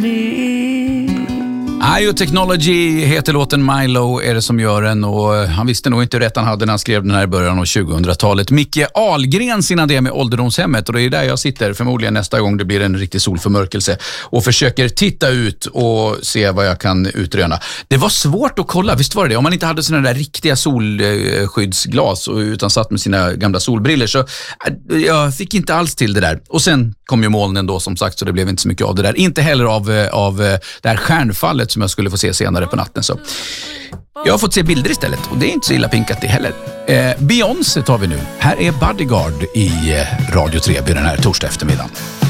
Biotechnology heter låten, Milo är det som gör den, och han visste nog inte rätt han hade när han skrev den här i början av 2000-talet. Micke Ahlgren innan det med ålderdomshemmet, och det är där jag sitter förmodligen nästa gång det blir en riktig solförmörkelse och försöker titta ut och se vad jag kan utröna. Det var svårt att kolla, visst var det? Om man inte hade sådana där riktiga solskyddsglas utan satt med sina gamla solbriller, så jag fick inte alls till det där. Och sen kom ju molnen då som sagt, så det blev inte så mycket av det där. Inte heller av det här stjärnfallet som jag skulle få se senare på natten. Så jag har fått se bilder istället, och det är inte så illa pinkat det heller. Beyoncé tar vi nu. Här är Bodyguard i Radio 3 den här torsdag eftermiddagen.